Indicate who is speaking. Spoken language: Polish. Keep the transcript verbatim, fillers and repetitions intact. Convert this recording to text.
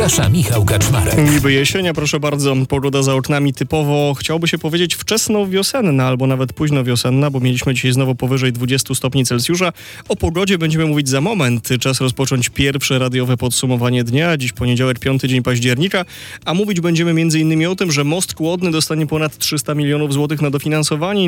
Speaker 1: Zaprasza Michał Kaczmarek.
Speaker 2: Niby jesienia, proszę bardzo, pogoda za oknami typowo, chciałoby się powiedzieć wczesnowiosenna albo nawet późnowiosenna, bo mieliśmy dzisiaj znowu powyżej dwudziestu stopni Celsjusza. O pogodzie będziemy mówić za moment. Czas rozpocząć pierwsze radiowe podsumowanie dnia. Dziś poniedziałek, piąty dzień października, a mówić będziemy między innymi o tym, że Most Kłodny dostanie ponad trzysta milionów złotych na dofinansowanie.